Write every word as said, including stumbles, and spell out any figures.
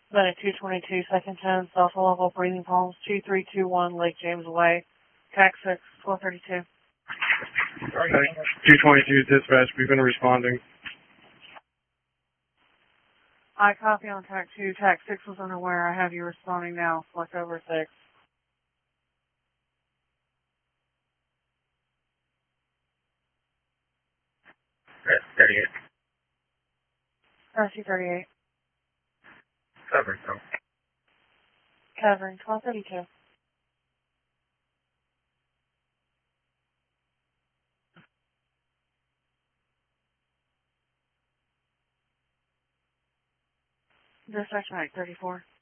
Medic two twenty-two, second ten, South Level, Breathing Palms, two three two one, Lake James Way, T A C six, twelve thirty-two. Medic two twenty-two, dispatch, we've been responding. I copy on T A C two, T A C six was unaware, I have you responding now, select over six. thirty-eight. R C thirty-eight. Cover, so. Covering, twelve thirty-two. Dispatch Medic thirty-four.